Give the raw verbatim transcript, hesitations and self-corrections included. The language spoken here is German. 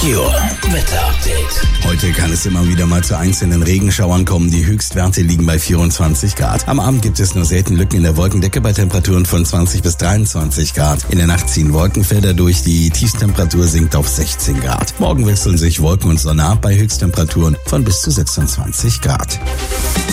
Merkur Wetter-Update. Heute kann es immer wieder mal zu einzelnen Regenschauern kommen. Die Höchstwerte liegen bei vierundzwanzig Grad. Am Abend gibt es nur selten Lücken in der Wolkendecke bei Temperaturen von zwanzig bis dreiundzwanzig Grad. In der Nacht ziehen Wolkenfelder durch, die Tiefstemperatur sinkt auf sechzehn Grad. Morgen wechseln sich Wolken und Sonne ab bei Höchsttemperaturen von bis zu sechsundzwanzig Grad.